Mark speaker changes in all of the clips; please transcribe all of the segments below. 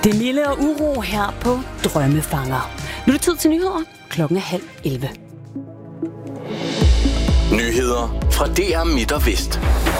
Speaker 1: Det milde og uro her på Drømmefanger. Nu er det tid til nyheder. Klokken er 10:30.
Speaker 2: Nyheder fra DR Midt og Vest.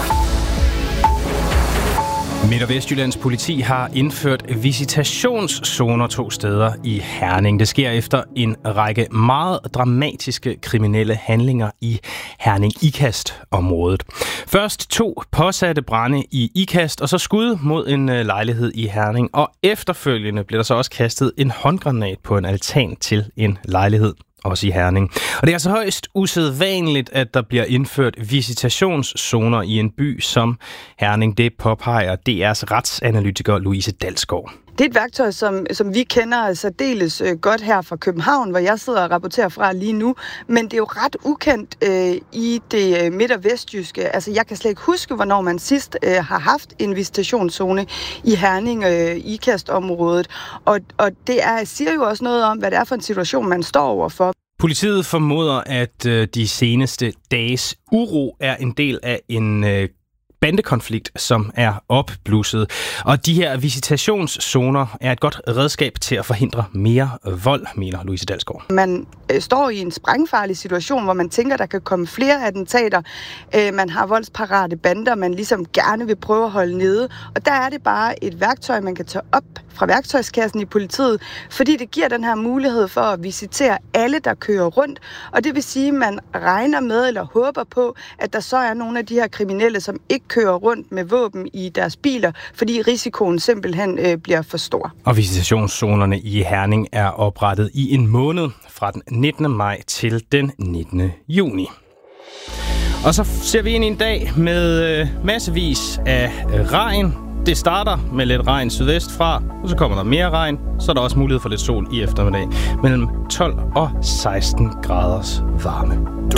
Speaker 3: Midt- og Vestjyllands politi har indført visitationszoner 2 steder i Herning. Det sker efter en række meget dramatiske kriminelle handlinger i Herning-Ikast-området. Først 2 påsatte brande i Ikast, og så skud mod en lejlighed i Herning. Og efterfølgende blev der så også kastet en håndgranat på en altan til en lejlighed. Også i Herning. Og det er altså højst usædvanligt, at der bliver indført visitationszoner i en by som Herning. Det påpeger DR's retsanalytiker Louise Dalsgaard.
Speaker 4: Det er et værktøj, som vi kender særdeles godt her fra København, hvor jeg sidder og rapporterer fra lige nu. Men det er jo ret ukendt i det midt- og vestjyske. Altså, jeg kan slet ikke huske, hvornår man sidst har haft en visitationszone i Herning, Ikast-området. Og det siger jo også noget om, hvad det er for en situation, man står overfor.
Speaker 3: Politiet formoder, at de seneste dages uro er en del af en bandekonflikt, som er opblusset. Og de her visitationszoner er et godt redskab til at forhindre mere vold, mener Louise Dalsgaard.
Speaker 4: Man står i en sprængfarlig situation, hvor man tænker, der kan komme flere attentater. Man har voldsparate bander, man ligesom gerne vil prøve at holde nede. Og der er det bare et værktøj, man kan tage op fra værktøjskassen i politiet, fordi det giver den her mulighed for at visitere alle, der kører rundt. Og det vil sige, at man regner med eller håber på, at der så er nogle af de her kriminelle, som ikke kører rundt med våben i deres biler, fordi risikoen simpelthen bliver for stor.
Speaker 3: Og visitationszonerne i Herning er oprettet i en måned fra den 19. maj til den 19. juni. Og så ser vi ind i en dag med massevis af regn. Det starter med lidt regn sydvest fra, og så kommer der mere regn. Så er der også mulighed for lidt sol i eftermiddag. Mellem 12 og 16 graders varme.